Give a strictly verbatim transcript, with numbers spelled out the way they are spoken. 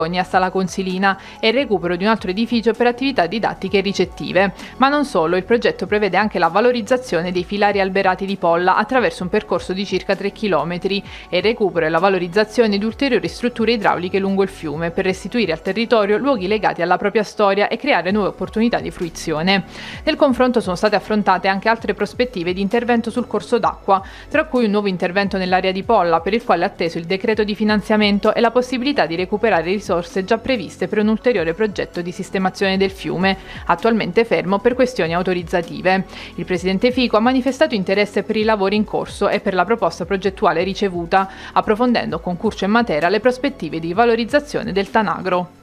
a Sala Consilina e il recupero di un altro edificio per attività didattiche e ricettive. Ma non solo, il progetto prevede anche la valorizzazione dei filari alberati di Polla attraverso un percorso di circa tre chilometri e il recupero e la valorizzazione di ulteriori strutture idrauliche lungo il fiume per restituire al territorio luoghi legati alla propria storia e creare nuove opportunità di fruizione. Nel confronto sono state affrontate anche altre prospettive di intervento sul corso d'acqua, tra cui un nuovo intervento nell'area di Polla per il quale è atteso il decreto di finanziamento e la possibilità di recuperare risorse già previste per un ulteriore progetto di sistemazione del fiume, attualmente fermo per questioni autorizzative. Il presidente Fico ha manifestato interesse per i lavori in corso e per la proposta progettuale ricevuta, approfondendo con Curcio e Matera le prospettive di valorizzazione del Tanagro.